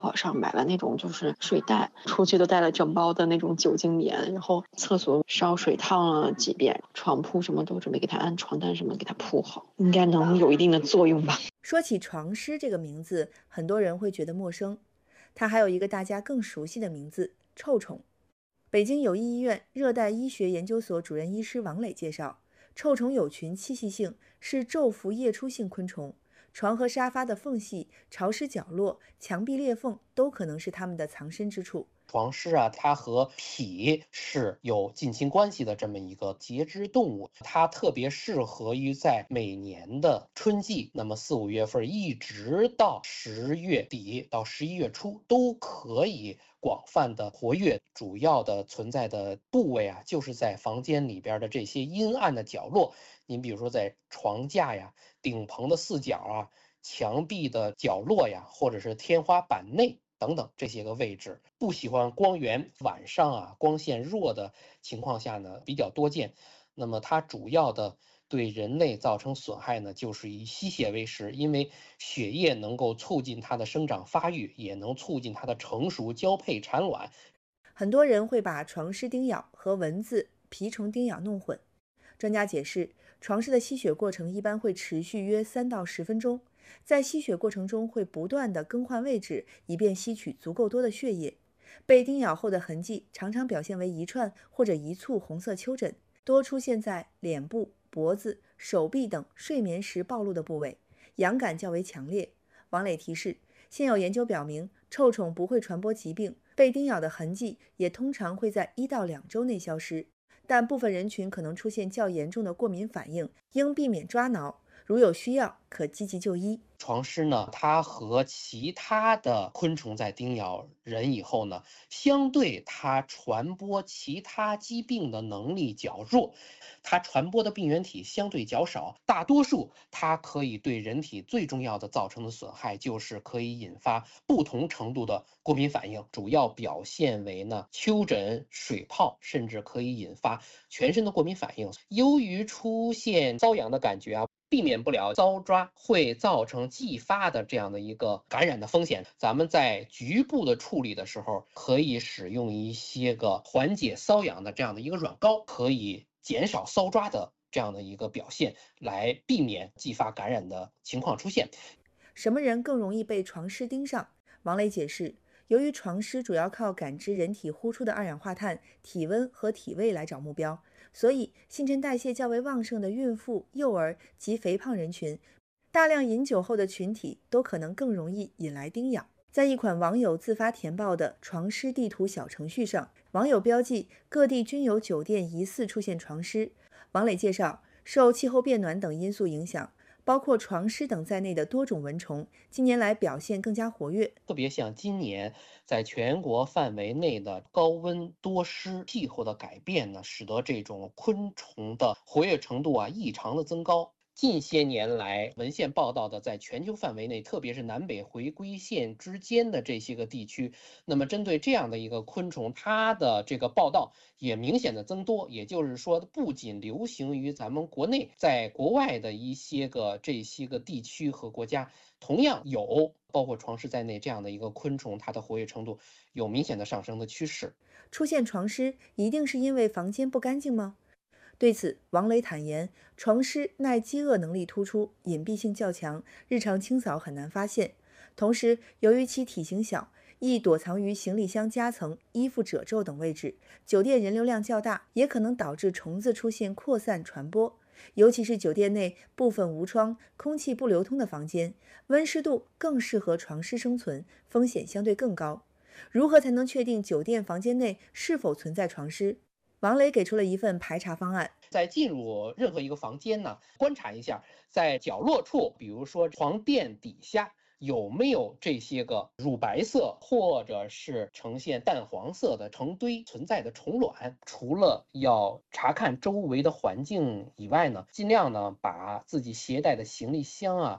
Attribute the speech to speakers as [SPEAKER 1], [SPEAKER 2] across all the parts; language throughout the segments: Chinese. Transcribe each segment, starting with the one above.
[SPEAKER 1] 网上买了那种就是睡袋，出去都带了整包的那种酒精棉，然后厕所烧水烫了几遍，床铺什么都准备给它按床单什么给它铺好，应该能有一定的作用吧。
[SPEAKER 2] 说起床虱这个名字，很多人会觉得陌生，它还有一个大家更熟悉的名字——臭虫。北京友谊医院热带医学研究所主任医师王磊介绍，臭虫有群栖息性，是昼伏夜出性昆虫。床和沙发的缝隙、潮湿角落、墙壁裂缝都可能是它们的藏身之处。
[SPEAKER 3] 床虱啊，它和蜱是有近亲关系的这么一个节肢动物，它特别适合于在每年的春季，那么4、5月份一直到10月底到11月初都可以广泛的活跃。主要的存在的部位啊，就是在房间里边的这些阴暗的角落。您比如说在床架呀、顶棚的四角啊、墙壁的角落呀，或者是天花板内等等这些个位置。不喜欢光源，晚上啊光线弱的情况下呢比较多见。那么它主要的对人类造成损害呢，就是以吸血为食，因为血液能够促进它的生长发育，也能促进它的成熟、交配、产卵。
[SPEAKER 2] 很多人会把床虱叮咬和蚊子、蜱虫叮咬弄混。专家解释，床虱的吸血过程一般会持续约3到10分钟，在吸血过程中会不断地更换位置，以便吸取足够多的血液。被叮咬后的痕迹常常表现为一串或者一簇红色丘疹，多出现在脸部、脖子、手臂等睡眠时暴露的部位，痒感较为强烈。王磊提示，现有研究表明，臭虫不会传播疾病，被叮咬的痕迹也通常会在1到2周内消失，但部分人群可能出现较严重的过敏反应，应避免抓挠，如有需要，可积极就医。
[SPEAKER 3] 床虱呢，它和其他的昆虫在叮咬人以后呢，相对它传播其他疾病的能力较弱，它传播的病原体相对较少，大多数它可以对人体最重要的造成的损害就是可以引发不同程度的过敏反应，主要表现为呢丘疹、水泡，甚至可以引发全身的过敏反应。由于出现瘙痒的感觉啊，避免不了遭抓，会造成继发的这样的一个感染的风险。咱们在局部的处理的时候，可以使用一些个缓解瘙痒的这样的一个软膏，可以减少搔抓的这样的一个表现，来避免继发感染的情况出现。
[SPEAKER 2] 什么人更容易被床虱盯上？王磊解释，由于床虱主要靠感知人体呼出的二氧化碳、体温和体味来找目标，所以新陈代谢较为旺盛的孕妇、幼儿及肥胖人群，大量饮酒后的群体都可能更容易引来叮咬。在一款网友自发填报的床虱地图小程序上，网友标记各地均有酒店疑似出现床虱。王磊介绍，受气候变暖等因素影响，包括床虱等在内的多种蚊虫近年来表现更加活跃。
[SPEAKER 3] 特别像今年在全国范围内的高温多湿气候的改变呢，使得这种昆虫的活跃程度啊异常的增高。近些年来，文献报道的在全球范围内，特别是南北回归线之间的这些个地区，那么针对这样的一个昆虫，它的这个报道也明显的增多。也就是说，不仅流行于咱们国内，在国外的一些个这些个地区和国家，同样有包括床虱在内这样的一个昆虫，它的活跃程度有明显的上升的趋势。
[SPEAKER 2] 出现床虱一定是因为房间不干净吗？对此，王磊坦言，床虱耐饥饿能力突出，隐蔽性较强，日常清扫很难发现。同时，由于其体型小，易躲藏于行李箱夹层、衣服褶皱等位置，酒店人流量较大，也可能导致虫子出现扩散传播。尤其是酒店内部分无窗、空气不流通的房间，温湿度更适合床虱生存，风险相对更高。如何才能确定酒店房间内是否存在床虱？王磊给出了一份排查方案。
[SPEAKER 3] 在进入任何一个房间呢，观察一下在角落处，比如说床垫底下有没有这些个乳白色或者是呈现淡黄色的成堆存在的虫卵。除了要查看周围的环境以外呢，尽量呢把自己携带的行李箱啊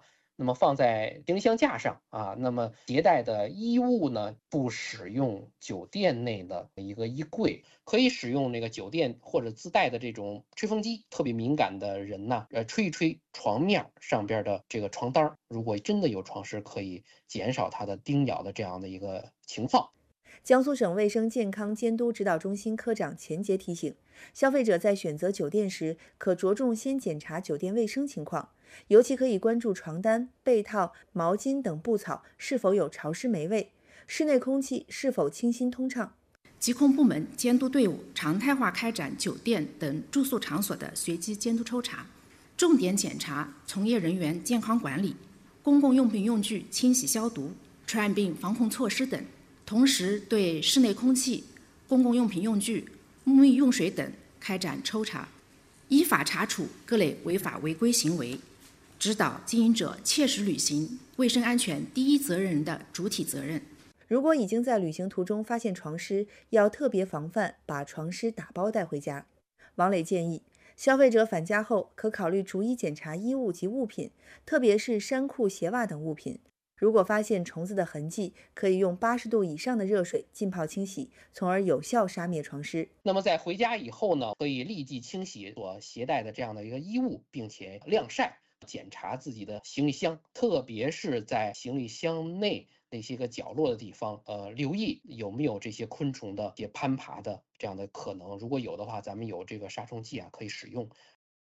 [SPEAKER 3] 那么放在行李箱架上啊。那么携带的衣物呢，不使用酒店内的一个衣柜，可以使用那个酒店或者自带的这种吹风机。特别敏感的人呢，吹一吹床面上边的这个床单，如果真的有床虱，可以减少它的叮咬的这样的一个情况。
[SPEAKER 2] 江苏省卫生健康监督指导中心科长钱杰提醒，消费者在选择酒店时，可着重先检查酒店卫生情况，尤其可以关注床单、被套、毛巾等布草是否有潮湿霉味，室内空气是否清新通畅。
[SPEAKER 4] 疾控部门监督队伍常态化开展酒店等住宿场所的随机监督抽查，重点检查从业人员健康管理、公共用品用具清洗消毒、传染病防控措施等，同时对室内空气、公共用品用具、沐浴用水等开展抽查，依法查处各类违法违规行为，指导经营者切实履行卫生安全第一责任人的主体责任。
[SPEAKER 2] 如果已经在旅行途中发现床虱，要特别防范把床虱打包带回家。王磊建议，消费者返家后可考虑逐一检查衣物及物品，特别是衫裤、鞋袜等物品。如果发现虫子的痕迹，可以用80度以上的热水浸泡清洗，从而有效杀灭床虱。
[SPEAKER 3] 那么在回家以后呢，可以立即清洗所携带的这样的一个衣物，并且晾晒，检查自己的行李箱，特别是在行李箱内那些个角落的地方，留意有没有这些昆虫的一些攀爬的这样的可能。如果有的话，咱们有这个杀虫剂啊，可以使用。